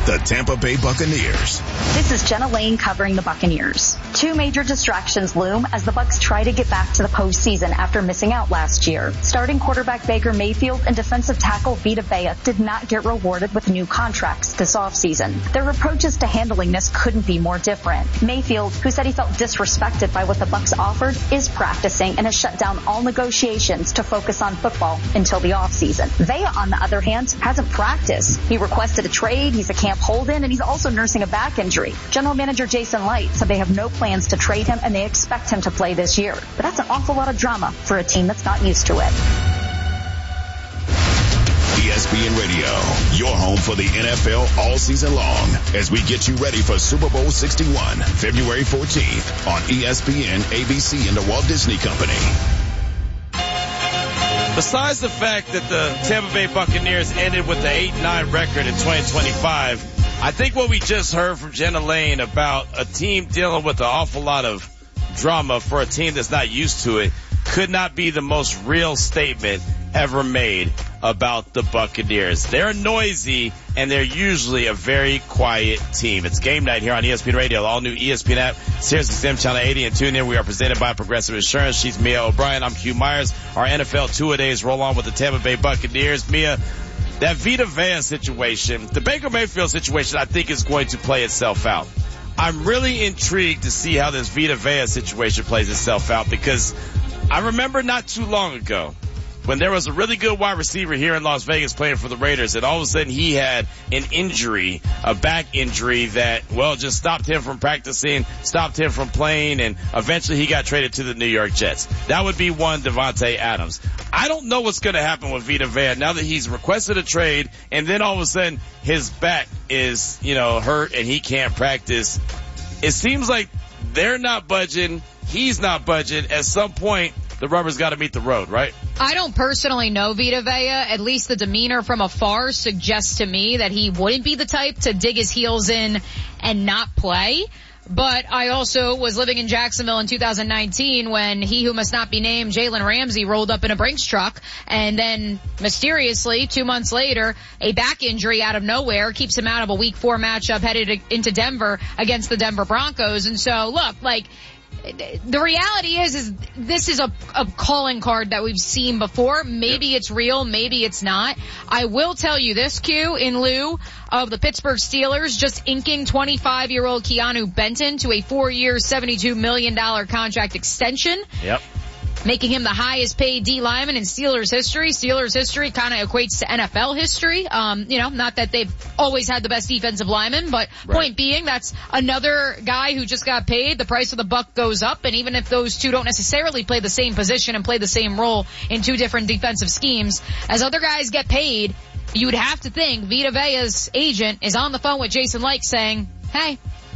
the Tampa Bay Buccaneers. This is Jenna Lane covering the Buccaneers. Two major distractions loom as the Bucs try to get back to the postseason after missing out last year. Starting quarterback Baker Mayfield and defensive tackle Vita Vea did not get rewarded with new contracts this offseason. Their approaches to handling this couldn't be more different. Mayfield, who said he felt disrespected by what the Bucs offered, is practicing and has shut down all negotiations to focus on football until the offseason. Vea, on the other hand, hasn't practiced. He requested a trade, he's a camp hold-in, and he's also nursing a back injury. General Manager Jason Licht said they have no plans to trade him and they expect him to play this year. But that's an awful lot of drama for a team that's not used to it. ESPN Radio, your home for the NFL all season long as we get you ready for Super Bowl 61, February 14th on ESPN, ABC, and the Walt Disney Company. Besides the fact that the Tampa Bay Buccaneers ended with the 8-9 record in 2025, I think what we just heard from Jenna Lane about a team dealing with an awful lot of drama for a team that's not used to it could not be the most real statement ever made about the Buccaneers. They're noisy, and they're usually a very quiet team. It's game night here on ESPN Radio, the all-new ESPN app, SiriusXM Channel 80, and tune in. We are presented by Progressive Insurance. She's Mia O'Brien. I'm Q Myers. Our NFL two-a-days roll on with the Tampa Bay Buccaneers. Mia, that Vita Vea situation, the Baker Mayfield situation, I think is going to play itself out. I'm really intrigued to see how this Vita Vea situation plays itself out, because I remember not too long ago when there was a really good wide receiver here in Las Vegas playing for the Raiders, and all of a sudden he had an injury, a back injury that, well, just stopped him from practicing, stopped him from playing, and eventually he got traded to the New York Jets. That would be one Devontae Adams. I don't know what's going to happen with Vita Vea now that he's requested a trade, and then all of a sudden his back is, hurt and he can't practice. It seems like they're not budging, he's not budging. At some point, the rubber's got to meet the road, right? I don't personally know Vita Vea. At least the demeanor from afar suggests to me that he wouldn't be the type to dig his heels in and not play. But I also was living in Jacksonville in 2019 when he who must not be named, Jalen Ramsey, rolled up in a Brinks truck, and then mysteriously 2 months later, a back injury out of nowhere keeps him out of a Week 4 matchup headed into Denver against the Denver Broncos. And so, look, the reality is this is a calling card that we've seen before. Maybe it's real, maybe it's not. I will tell you this, Q, in lieu of the Pittsburgh Steelers just inking 25-year-old Keanu Benton to a 4-year, $72 million contract extension. Yep. Making him the highest paid D lineman in Steelers history. Steelers history kind of equates to NFL history. Not that they've always had the best defensive lineman, but right. Point being, that's another guy who just got paid. The price of the buck goes up, and even if those two don't necessarily play the same position and play the same role in two different defensive schemes, as other guys get paid, you would have to think Vita Vea's agent is on the phone with Jason Licht saying, hey,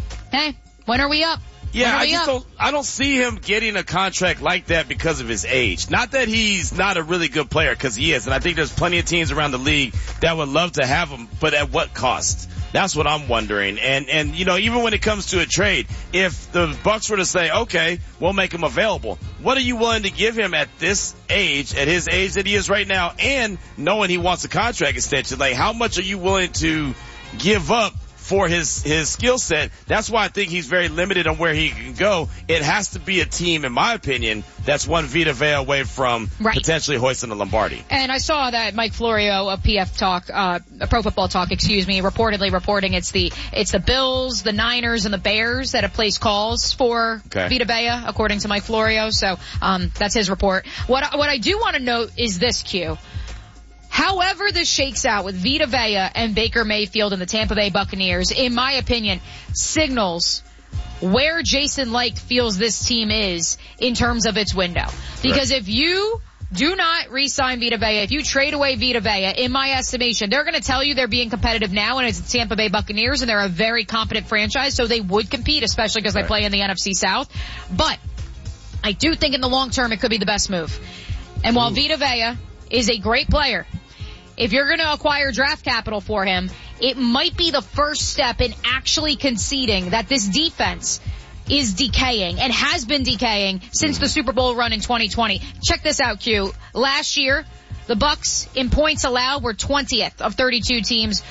when are we up? Yeah, I don't see him getting a contract like that because of his age. Not that he's not a really good player, because he is. And I think there's plenty of teams around the league that would love to have him, but at what cost? That's what I'm wondering. And even when it comes to a trade, if the Bucs were to say, okay, we'll make him available, what are you willing to give him at this age, at his age that he is right now, and knowing he wants a contract extension? Like, how much are you willing to give up for his skill set? That's why I think he's very limited on where he can go. It has to be a team, in my opinion, that's one Vita Vea away from potentially hoisting the Lombardi. And I saw that Mike Florio of PF Talk, Pro Football Talk, reportedly reporting it's the Bills, the Niners, and the Bears that have placed calls for Vita Vea, according to Mike Florio. So that's his report. What I do want to note is this, Q. However this shakes out with Vita Vea and Baker Mayfield and the Tampa Bay Buccaneers, in my opinion, signals where Jason Licht feels this team is in terms of its window. Because if you do not re-sign Vita Vea, if you trade away Vita Vea, in my estimation, they're going to tell you they're being competitive now, and it's the Tampa Bay Buccaneers, and they're a very competent franchise, so they would compete, especially because they play in the NFC South. But I do think in the long term it could be the best move. And while Vita Vea is a great player, if you're going to acquire draft capital for him, it might be the first step in actually conceding that this defense is decaying and has been decaying since the Super Bowl run in 2020. Check this out, Q. Last year, the Bucs in points allowed were 20th of 32 teams.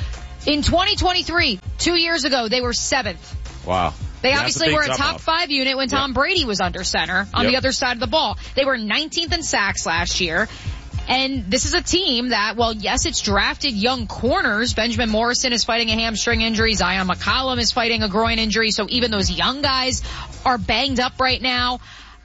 In 2023, 2 years ago, they were 7th. Wow. They obviously were a top 5 unit when Tom Brady was under center on the other side of the ball. They were 19th in sacks last year. And this is a team that, well, yes, it's drafted young corners. Benjamin Morrison is fighting a hamstring injury. Zion McCollum is fighting a groin injury. So even those young guys are banged up right now.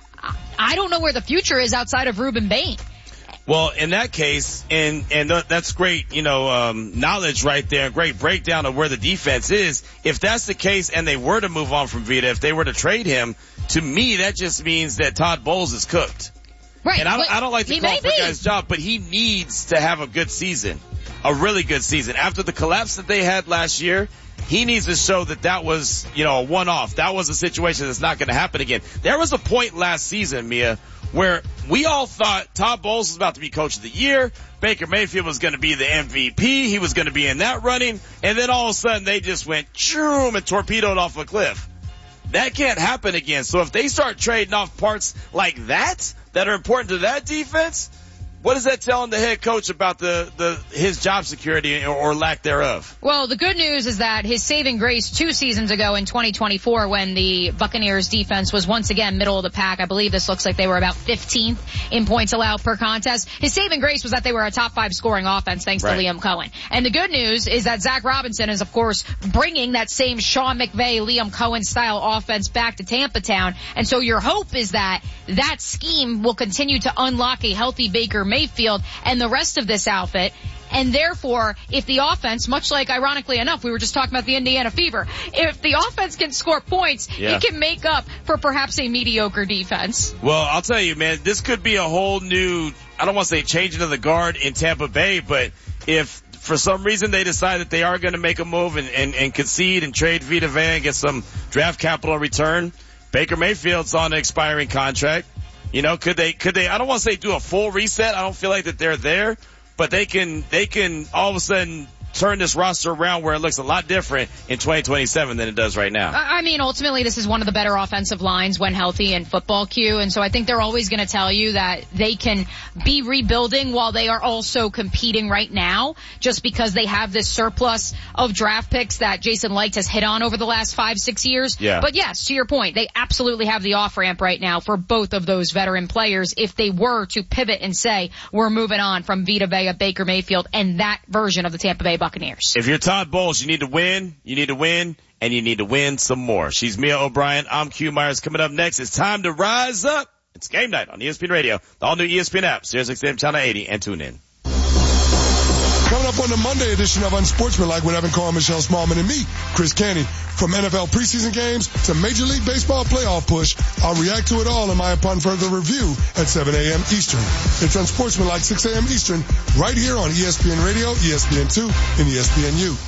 I don't know where the future is outside of Ruben Bain. Well, in that case, and that's great, knowledge right there, great breakdown of where the defense is. If that's the case and they were to move on from Vita, if they were to trade him, to me, that just means that Todd Bowles is cooked. Right. And I don't like to call for a guy's job, but he needs to have a good season, a really good season. After the collapse that they had last year, he needs to show that was, a one-off. That was a situation that's not going to happen again. There was a point last season, Mia, where we all thought Todd Bowles was about to be coach of the year. Baker Mayfield was going to be the MVP. He was going to be in that running. And then all of a sudden they just went choom and torpedoed off a cliff. That can't happen again. So if they start trading off parts like that are important to that defense, what is that telling the head coach about his job security or lack thereof? Well, the good news is that his saving grace 2 seasons ago in 2024 when the Buccaneers defense was once again middle of the pack. I believe this looks like they were about 15th in points allowed per contest. His saving grace was that they were a top 5 scoring offense thanks to Liam Cohen. And the good news is that Zach Robinson is, of course, bringing that same Sean McVay, Liam Cohen style offense back to Tampa Town. And so your hope is that scheme will continue to unlock a healthy Baker Mayfield and the rest of this outfit. And therefore, if the offense, much like ironically enough, we were just talking about the Indiana Fever, if the offense can score points, it can make up for perhaps a mediocre defense. Well, I'll tell you, man, this could be a whole new, I don't want to say changing of the guard in Tampa Bay, but if for some reason they decide that they are going to make a move and concede and trade Vita Vea and get some draft capital in return, Baker Mayfield's on an expiring contract. Could they, I don't want to say do a full reset. I don't feel like that they're there, but they can all of a sudden turn this roster around where it looks a lot different in 2027 than it does right now. I mean, ultimately, this is one of the better offensive lines when healthy in football, Q. And so I think they're always going to tell you that they can be rebuilding while they are also competing right now, just because they have this surplus of draft picks that Jason Licht has hit on over the last 5-6 years. Yeah. But yes, to your point, they absolutely have the off-ramp right now for both of those veteran players if they were to pivot and say, we're moving on from Vita Vea, Baker Mayfield, and that version of the Tampa Bay Buccaneers. If you're Todd Bowles, you need to win, and you need to win some more. She's Mia O'Brien. I'm Q Myers. Coming up next, it's time to rise up. It's game night on ESPN Radio, the all-new ESPN app, SiriusXM Channel 80, and tune in. Coming up on the Monday edition of Unsportsmanlike with Evan Carr, Michelle Smallman, and me, Chris Canty. From NFL preseason games to Major League Baseball playoff push, I'll react to it all in my Upon Further Review at 7 a.m. Eastern. It's Unsportsmanlike 6 a.m. Eastern, right here on ESPN Radio, ESPN2, and ESPNU.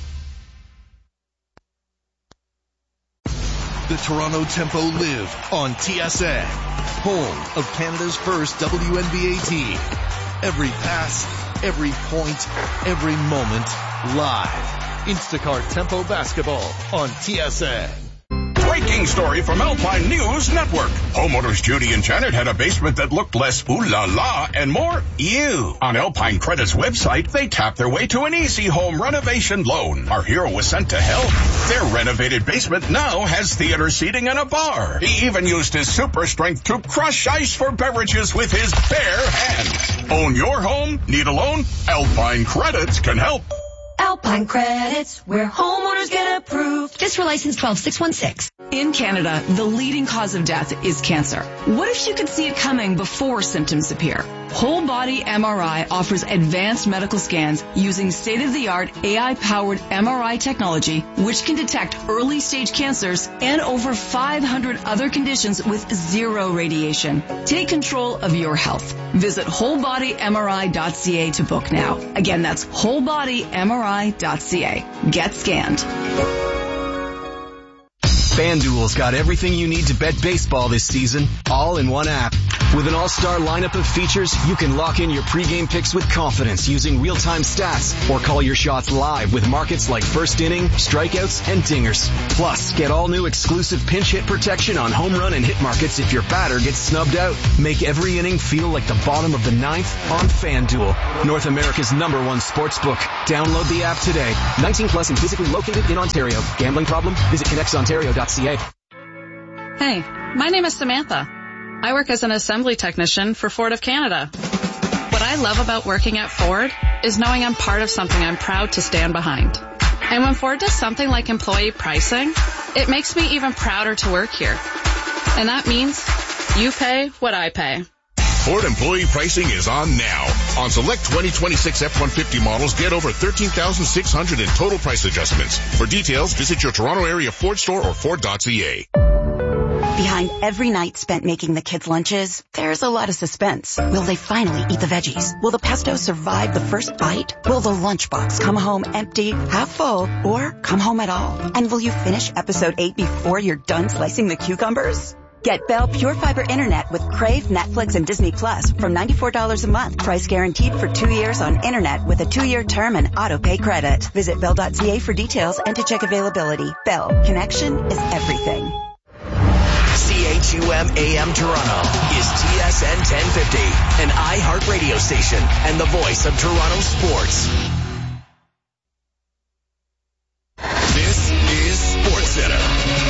The Toronto Tempo live on TSN, home of Canada's first WNBA team. Every pass, every point, every moment, live. Instacart Tempo Basketball on TSN. Breaking story from Alpine News Network. Homeowners Judy and Janet had a basement that looked less ooh la la and more ew. On Alpine Credit's website, they tapped their way to an easy home renovation loan. Our hero was sent to help. Their renovated basement now has theater seating and a bar. He even used his super strength to crush ice for beverages with his bare hands. Own your home? Need a loan? Alpine Credits can help. Alpine Credits, where homeowners get approved. Just for license 12616. In Canada, the leading cause of death is cancer. What if you could see it coming before symptoms appear? Whole Body MRI offers advanced medical scans using state-of-the-art AI-powered MRI technology, which can detect early-stage cancers and over 500 other conditions with zero radiation. Take control of your health. Visit wholebodymri.ca to book now. Again, that's wholebodymri.ca. Get scanned. FanDuel's got everything you need to bet baseball this season, all in one app. With an all-star lineup of features, you can lock in your pregame picks with confidence using real-time stats or call your shots live with markets like first inning, strikeouts, and dingers. Plus, get all new exclusive pinch hit protection on home run and hit markets if your batter gets snubbed out. Make every inning feel like the bottom of the ninth on FanDuel, North America's #1 sportsbook. Download the app today. 19 plus and physically located in Ontario. Gambling problem? Visit connectsontario.ca. Hey, my name is Samantha. I work as an assembly technician for Ford of Canada. What I love about working at Ford is knowing I'm part of something I'm proud to stand behind. And when Ford does something like employee pricing, it makes me even prouder to work here. And that means you pay what I pay. Ford employee pricing is on now. On select 2026 F-150 models, get over $13,600 in total price adjustments. For details, visit your Toronto area Ford store or Ford.ca. Behind every night spent making the kids' lunches, there's a lot of suspense. Will they finally eat the veggies? Will the pesto survive the first bite? Will the lunchbox come home empty, half full, or come home at all? And will you finish episode 8 before you're done slicing the cucumbers? Get Bell Pure Fiber Internet with Crave, Netflix, and Disney Plus from $94 a month. Price guaranteed for 2 years on Internet with a 2-year term and auto-pay credit. Visit Bell.ca for details and to check availability. Bell. Connection is everything. CHUM AM Toronto is TSN 1050, an iHeart radio station and the voice of Toronto sports. This is SportsCenter.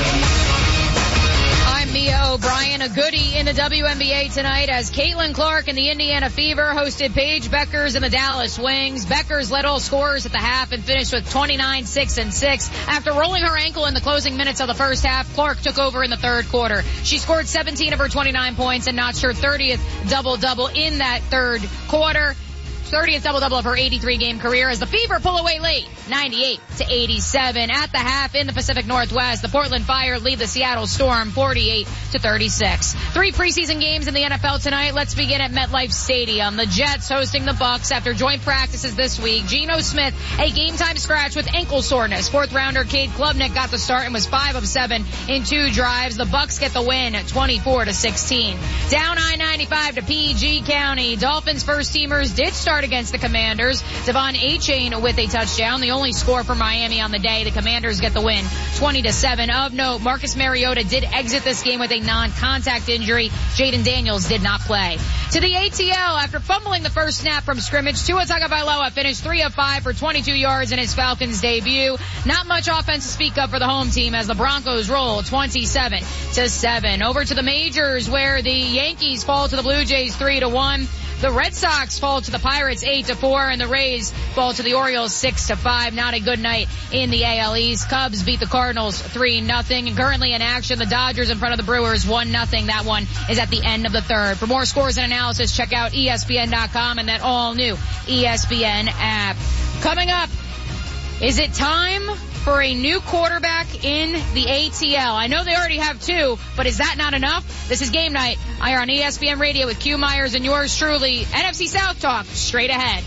I'm Mia O'Brien, a goodie in the WNBA tonight as Caitlin Clark and the Indiana Fever hosted Paige Beckers and the Dallas Wings. Beckers led all scorers at the half and finished with 29-6-6. After rolling her ankle in the closing minutes of the first half, Clark took over in the third quarter. She scored 17 of her 29 points and notched her 30th double-double in that third quarter. 30th double-double of her 83-game career as the Fever pull away late, 98-87. At the half in the Pacific Northwest, the Portland Fire lead the Seattle Storm 48-36. 3 preseason games in the NFL tonight. Let's begin at MetLife Stadium. The Jets hosting the Bucs after joint practices this week. Geno Smith, a game-time scratch with ankle soreness. 4th-rounder Cade Klubnik got the start and was 5 of 7 in 2 drives. The Bucs get the win at 24-16. Down I-95 to PG County. Dolphins first-teamers did start against the Commanders. Devon Achane with a touchdown, the only score for Miami on the day. The Commanders get the win 20-7. Of note, Marcus Mariota did exit this game with a non-contact injury. Jaden Daniels did not play. To the ATL, after fumbling the first snap from scrimmage, Tua Tagovailoa finished 3 of 5 for 22 yards in his Falcons debut. Not much offense to speak of for the home team as the Broncos roll 27-7. Over to the majors where the Yankees fall to the Blue Jays 3-1. The Red Sox fall to the Pirates 8-4, and the Rays fall to the Orioles 6-5. Not a good night in the AL East. Cubs beat the Cardinals 3-0. And currently in action, the Dodgers in front of the Brewers 1-0. That one is at the end of the third. For more scores and analysis, check out ESPN.com and that all-new ESPN app. Coming up, is it time for a new quarterback in the ATL? I know they already have 2, but is that not enough? This is Game Night. I are on ESPN Radio with Q Myers and yours truly. NFC South Talk straight ahead.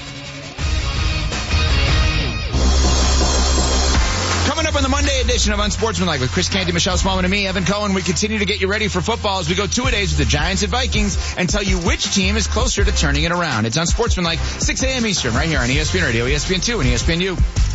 Coming up on the Monday edition of Unsportsmanlike with Chris Canty, Michelle Smallman, and me, Evan Cohen, we continue to get you ready for football as we go 2-a-days with the Giants and Vikings and tell you which team is closer to turning it around. It's Unsportsmanlike, 6 a.m. Eastern, right here on ESPN Radio, ESPN2, and ESPNU.